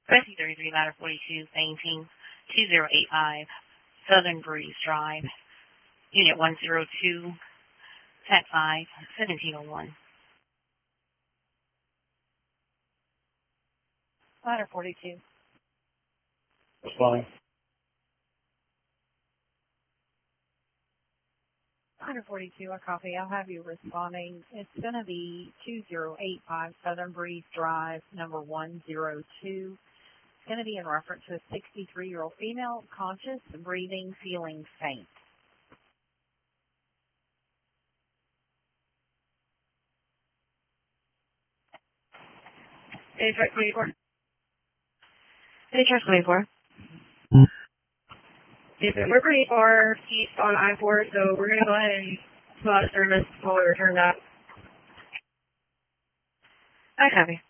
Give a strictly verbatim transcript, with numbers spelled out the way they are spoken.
Rescue thirty-three, ladder forty-two, Saintine, two zero eight five, Southern Breeze Drive, Unit one zero two, T A C five, seventeen oh one. Ladder forty-two. Responding. Ladder forty-two, I copy. I'll have you responding. It's going to be two zero eight five Southern Breeze Drive, number one zero two. It's going to be in reference to a sixty-three-year-old female, conscious, breathing, feeling faint. Hey, truck twenty-four. Hey, truck twenty-four. Yes, we're pretty far east on I four, so we're going to go ahead and pull out of service while we return that. I copy.